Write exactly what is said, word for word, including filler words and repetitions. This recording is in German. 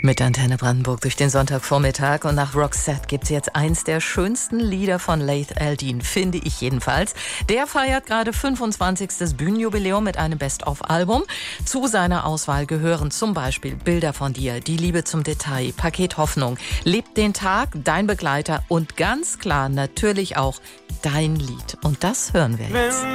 Mit Antenne Brandenburg durch den Sonntagvormittag. Und nach Roxette gibt's jetzt eins der schönsten Lieder von Laith El-Deen, finde ich jedenfalls. Der feiert gerade fünfundzwanzigstes Bühnenjubiläum mit einem Best-of-Album. Zu seiner Auswahl gehören zum Beispiel Bilder von dir, Die Liebe zum Detail, Paket Hoffnung, Lebt den Tag, Dein Begleiter und ganz klar natürlich auch Dein Lied. Und das hören wir jetzt.